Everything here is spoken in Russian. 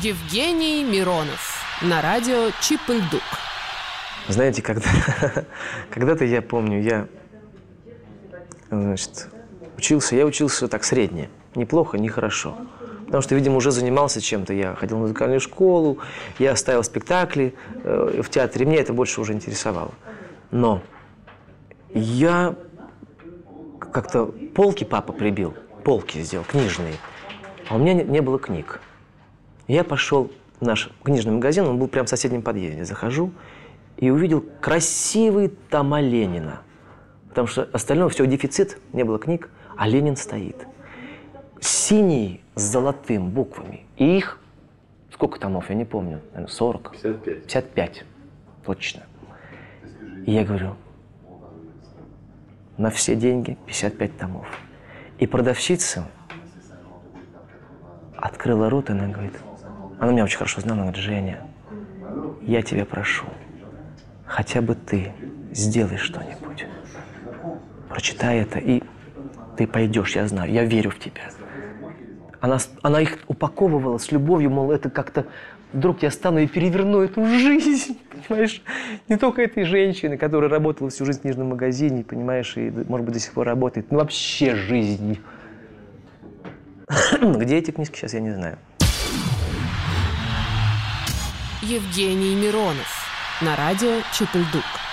Евгений Миронов на радио Чип-и-Дук. Знаете, когда-то я помню, учился так средне. Неплохо, не хорошо. Потому что, видимо, уже занимался чем-то. Я ходил в музыкальную школу, я ставил спектакли в театре. Меня это больше уже интересовало. Но я как-то полки папа прибил, полки сделал, книжные. А у меня не было книг. Я пошел в наш книжный магазин, он был прямо в соседнем подъезде. Захожу и увидел красивые тома Ленина. Потому что остальное все дефицит, не было книг, а Ленин стоит. Синий с золотым буквами. И их, сколько томов, я не помню, наверное, 40? 55. 55, точно. И я говорю, на все деньги 55 томов. И продавщица открыла рот, и она говорит, она меня очень хорошо знала, она говорит, Женя, я тебя прошу, хотя бы ты сделай что-нибудь. Прочитай это, и ты пойдешь, я знаю, я верю в тебя. Она их упаковывала с любовью, мол, это как-то вдруг я стану и переверну эту жизнь, понимаешь? Не только этой женщины, которая работала всю жизнь в книжном магазине, понимаешь, и, может быть, до сих пор работает, но вообще жизнь. Где эти книжки, сейчас я не знаю. Евгений Миронов на радио Чип-и-Дук.